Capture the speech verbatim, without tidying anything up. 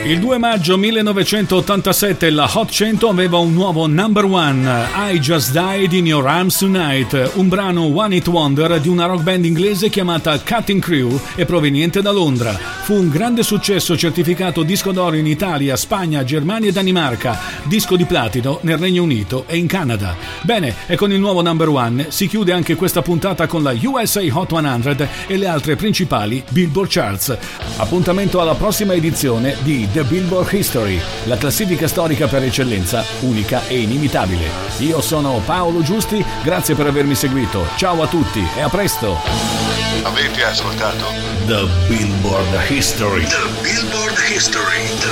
Il due maggio millenovecentottantasette la Hot cento aveva un nuovo number one, I Just Died in Your Arms Tonight, un brano one hit wonder di una rock band inglese chiamata Cutting Crew e proveniente da Londra. Fu un grande successo, certificato disco d'oro in Italia, Spagna, Germania e Danimarca, disco di platino nel Regno Unito e in Canada. Bene, e con il nuovo number one si chiude anche questa puntata con la U S A Hot cento e le altre principali Billboard Charts. Appuntamento alla prossima edizione di The Billboard History, la classifica storica per eccellenza, unica e inimitabile. Io sono Paolo Giusti, grazie per avermi seguito. Ciao a tutti e a presto. Avete ascoltato The Billboard History. The Billboard History. The